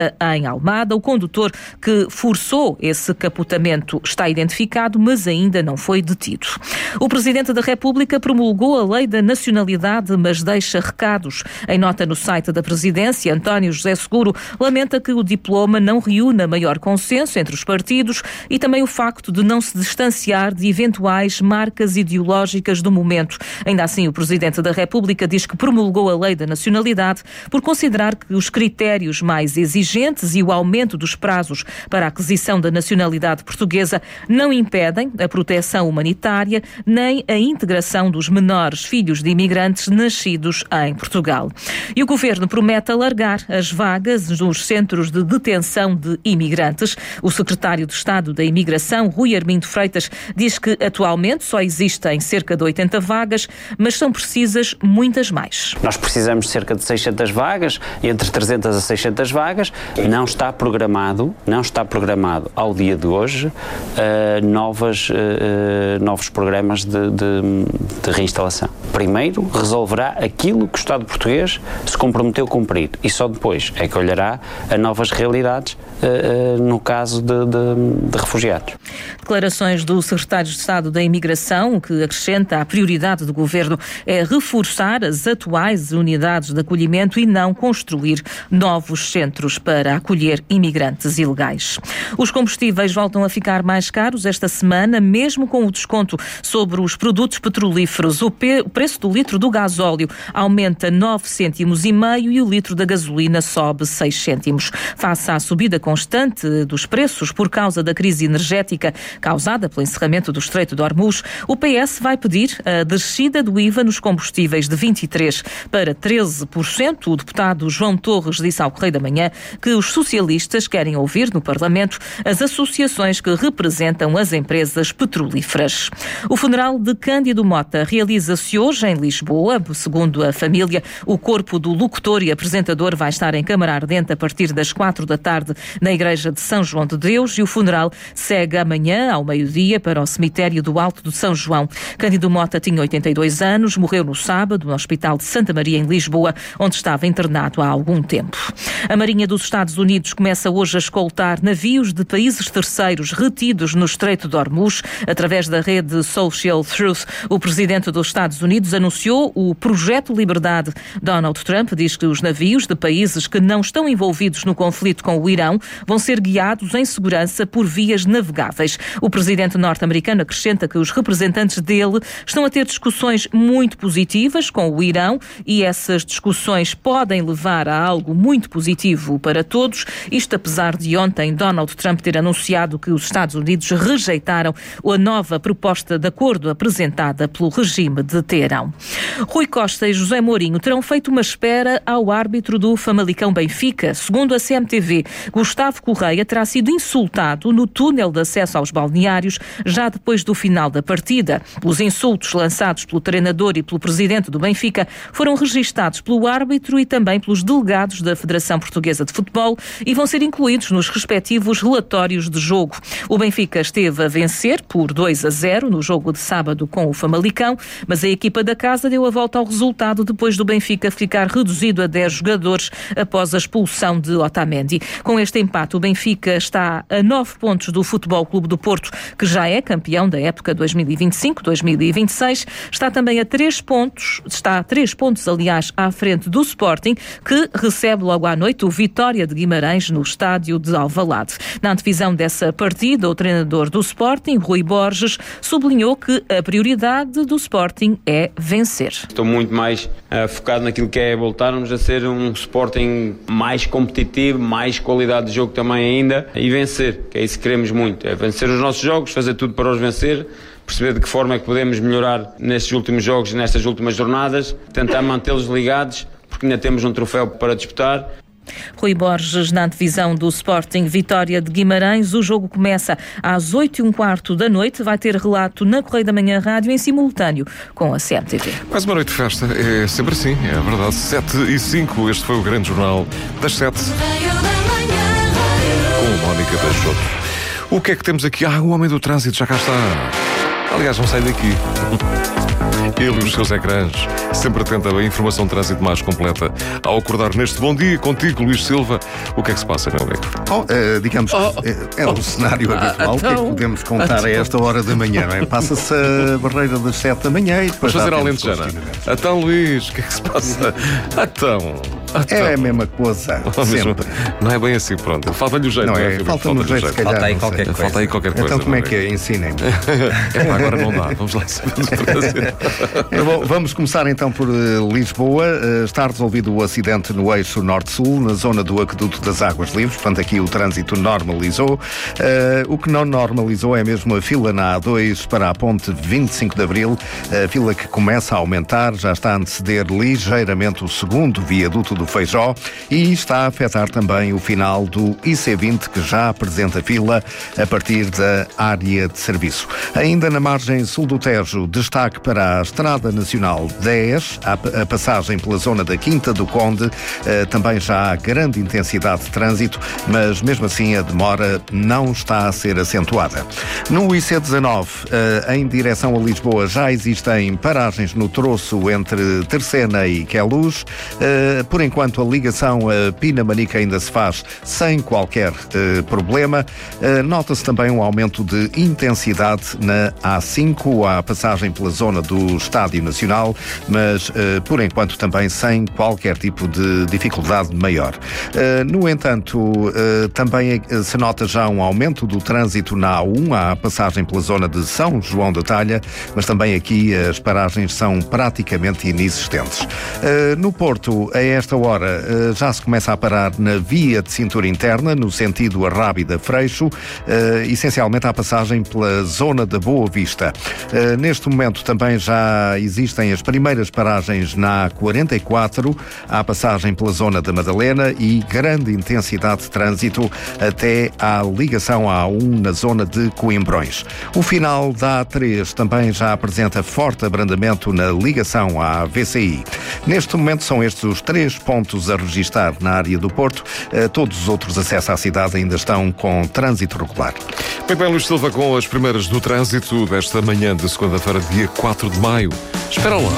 em Almada. O condutor que forçou esse capotamento está identificado, mas ainda não foi detido. O Presidente da República promulgou a Lei da Nacionalidade, mas deixa recados. Em nota no site da Presidência, António José Seguro lamenta que o diploma não reúna maior consenso entre os partidos e também o facto de não se distanciar de eventuais marcas ideológicas do momento. Ainda assim, o Presidente da República diz que promulgou a Lei da Nacionalidade por considerar que os critérios mais exigentes e o aumento dos prazos para a aquisição da nacionalidade portuguesa não impedem a proteção humanitária nem a integração dos menores filhos de imigrantes nascidos em Portugal. E o Governo promete alargar as vagas nos centros de detenção de imigrantes. O Secretário de Estado da Imigração, Rui Armindo Freitas, diz que atualmente só existem cerca de 80 vagas, mas são precisas muitas mais. Nós precisamos de cerca de 600 vagas, entre 300 a 600 vagas. Não está programado ao dia de hoje novos programas de reinstalação. Primeiro resolverá aquilo que o Estado português se comprometeu a cumprir e só depois é que olhará a novas realidades no caso de refugiados. Declarações do Secretário de Estado da Imigração, que acrescenta a prioridade do Governo é reforçar as atuais unidades de acolhimento e não construir novos centros para acolher imigrantes ilegais. Os combustíveis voltam a ficar mais caros esta semana, mesmo com o desconto sobre os produtos petrolíferos. O preço do litro do gasóleo aumenta 9 cêntimos e meio e o litro da gasolina sobe 6 cêntimos. Face à subida constante dos preços por causa da crise energética causada pelo encerramento do Estreito de Hormuz, o PS vai pedir a descida do IVA nos combustíveis de 23% para 13%. O deputado João Torres disse ao Correio da Manhã que os socialistas querem ouvir no Parlamento as associações que representam as empresas petrolíferas. O funeral de Cândido Mota realiza-se hoje em Lisboa. Segundo a família, o corpo do locutor e apresentador vai estar em Câmara Ardente a partir das 4 da tarde na Igreja de São João de Deus e o funeral segue amanhã ao meio-dia para o cemitério do Alto de São João. Cândido Mota tinha 82 anos, morreu no sábado no Hospital de Santa Maria em Lisboa, onde estava internado há algum tempo. A Marinha dos Estados Unidos começa hoje a escoltar navios de países terceiros retidos no Estreito de Hormuz. Através da rede Social Truth, o presidente dos Estados Unidos anunciou o Projeto Liberdade. Donald Trump diz que os navios de países que não estão envolvidos no conflito com o Irão vão ser guiados em segurança por vias navegáveis. O presidente norte-americano acrescenta que os representantes dele estão a ter discussões muito positivas com o Irão e essas discussões podem levar a algo muito positivo para todos. Isto apesar de ontem Donald Trump ter anunciado que os Estados Unidos rejeitaram a nova proposta de acordo apresentada pelo regime de Teherão. Rui Costa e José Mourinho terão feito uma espera ao árbitro do Famalicão Benfica. Segundo a CMTV, Gustavo Correia terá sido insultado no túnel de acesso aos balneários já depois do final da partida. Os insultos lançados pelo treinador e pelo presidente do Benfica foram registados pelo árbitro e também pelos delegados da Federação Portuguesa de Futebol e vão ser incluídos nos respectivos relatórios de jogo. O Benfica esteve a vencer por 2-0 no jogo de sábado com o Famalicão, mas a equipa da casa deu a volta ao resultado depois do Benfica ficar reduzido a 10 jogadores após a expulsão de Otamendi. Com este empate, o Benfica está a 9 pontos do Futebol Clube do Porto, que já é campeão da época 2025-2026. Está também a 3 pontos, aliás, à frente do Sporting, que recebe logo à noite o Vitória de Guimarães no estádio de Alvalade. Na antevisão dessa partida, o treinador do Sporting, Rui Borges, sublinhou que a prioridade do Sporting é vencer. Estou muito mais focado naquilo que é voltarmos a ser um Sporting mais competitivo, mais qualidade de jogo também ainda e vencer, que é isso que queremos muito, é vencer os nossos jogos, fazer tudo para os vencer, perceber de que forma é que podemos melhorar nestes últimos jogos, nestas últimas jornadas, tentar mantê-los ligados, porque ainda temos um troféu para disputar. Rui Borges, na antevisão do Sporting Vitória de Guimarães. O jogo começa às 8h15 da noite. Vai ter relato na Correio da Manhã Rádio em simultâneo com a CMTV. Mais uma noite de festa. É sempre assim, é verdade. 7h05, este foi o grande jornal das 7. Com Mónica Peixoto. O que é que temos aqui? O homem do trânsito já cá está. Aliás, não sai daqui. Ele e os seus ecrãs, sempre atento à informação de trânsito mais completa. Ao acordar neste Bom Dia contigo, Luís Silva, o que é que se passa, meu amigo? Digamos que é um cenário habitual. O que é que podemos contar a esta hora da manhã? Não é? Passa-se a barreira das 7 da manhã e depois. Vamos fazer a alentejana. Então, Luís, o que é que se passa? É a mesma coisa. Sempre. Não é bem assim, pronto. Falta-lhe o jeito. Não é? Falta-lhe o jeito, se calhar. Falta aí qualquer coisa. Falta aí qualquer coisa. Então, como é que é? Ensinem-me. Agora não dá. Vamos lá. Vamos começar então por Lisboa. Está resolvido o acidente no eixo norte-sul, na zona do Aqueduto das Águas Livres. Portanto, aqui o trânsito normalizou. O que não normalizou é mesmo a fila na A2 para a ponte 25 de Abril. A fila que começa a aumentar, já está a anteceder ligeiramente o segundo viaduto do Feijó e está a afetar também o final do IC20, que já apresenta fila a partir da área de serviço. Ainda na margem sul do Tejo, destaque para a Estrada Nacional 10, a passagem pela zona da Quinta do Conde. Também já há grande intensidade de trânsito, mas mesmo assim a demora não está a ser acentuada. No IC19, em direção a Lisboa, já existem paragens no troço entre Terceira e Queluz. Por enquanto, a ligação a Pinamanica ainda se faz sem qualquer problema. Nota-se também um aumento de intensidade na A5, à passagem pela zona do Estádio Nacional, mas por enquanto também sem qualquer tipo de dificuldade maior. No entanto, também se nota já um aumento do trânsito na A1, à passagem pela zona de São João da Talha, mas também aqui as paragens são praticamente inexistentes. No Porto, a esta hora, já se começa a parar na via de cintura interna, no sentido Arrábida-Freixo, essencialmente à passagem pela zona da Boa Vista. Neste momento também já existem as primeiras paragens na A44, à passagem pela zona da Madalena e grande intensidade de trânsito até à ligação à A1 na zona de Coimbrões. O final da A3 também já apresenta forte abrandamento na ligação à VCI. Neste momento são estes os 3 pontos a registar na área do Porto. Todos os outros acessos à cidade ainda estão com trânsito regular. Muito bem, Luís Silva, com as primeiras do trânsito desta manhã de segunda-feira, dia 4 de maio. Espera lá.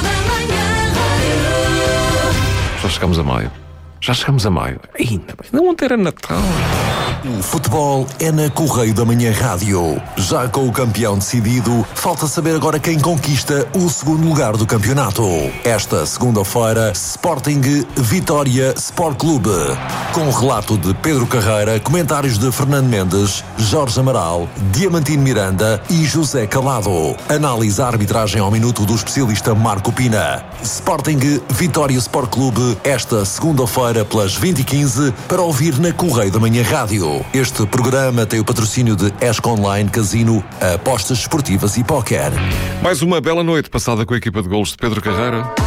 Já chegamos a maio. Ainda bem. Não ontem era Natal. O futebol é na Correio da Manhã Rádio. Já com o campeão decidido, falta saber agora quem conquista o segundo lugar do campeonato. Esta segunda-feira, Sporting Vitória Sport Clube. Com o relato de Pedro Carreira, comentários de Fernando Mendes, Jorge Amaral, Diamantino Miranda e José Calado. Análise à arbitragem ao minuto do especialista Marco Pina. Sporting Vitória Sport Clube, esta segunda-feira pelas 20h15, para ouvir na Correio da Manhã Rádio. Este programa tem o patrocínio de ESC Online, Casino, apostas esportivas e póquer. Mais uma bela noite passada com a equipa de golos de Pedro Carreira.